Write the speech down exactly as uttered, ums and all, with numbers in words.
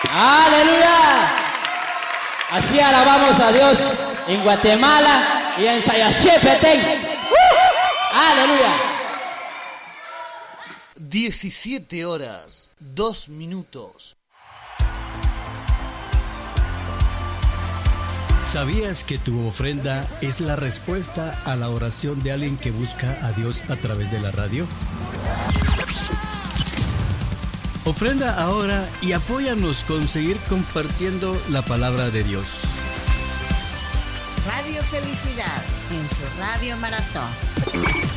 Aleluya. Así alabamos a Dios en Guatemala y en Sayachepetén. Aleluya. diecisiete horas, dos minutos. ¿Sabías que tu ofrenda es la respuesta a la oración de alguien que busca a Dios a través de la radio? Ofrenda ahora y apóyanos con seguir compartiendo la palabra de Dios. Radio Felicidad en su Radio Maratón.